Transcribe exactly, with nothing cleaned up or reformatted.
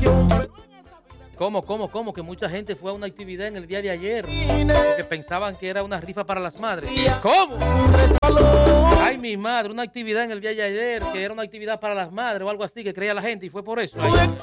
¿Cómo, cómo, cómo? Que mucha gente fue a una actividad en el día de ayer porque pensaban que era una rifa para las madres. ¿Cómo? Ay, mi madre, una actividad en el día de ayer que era una actividad para las madres o algo así que creía la gente y fue por eso. Ay,